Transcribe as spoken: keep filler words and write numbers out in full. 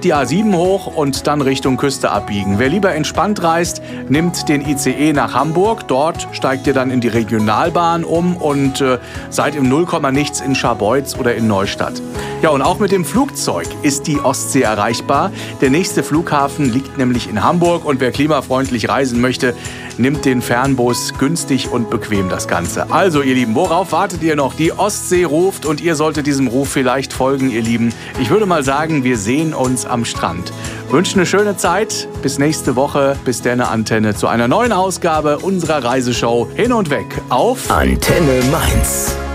die A sieben hoch und dann Richtung Küste abbiegen. Wer lieber entspannt reist, nimmt den I C E nach Hamburg. Dort steigt ihr dann in die Regionalbahn um und äh, seid im Nullkomma nichts in Scharbeutz oder in Neustadt. Ja, und auch mit dem Flugzeug ist die Ostsee erreichbar. Der nächste Flughafen liegt nämlich in Hamburg und wer klimafreundlich reisen möchte, nimmt den Fernbus, günstig und bequem das Ganze. Also ihr Lieben, worauf wartet ihr noch? Die Ostsee ruft und ihr solltet diesem Ruf vielleicht folgen, ihr Lieben. Ich würde mal sagen, wir sehen uns am Strand. Wünsche eine schöne Zeit. Bis nächste Woche. Bis denne Antenne zu einer neuen Ausgabe unserer Reiseshow Hin und Weg auf Antenne Mainz.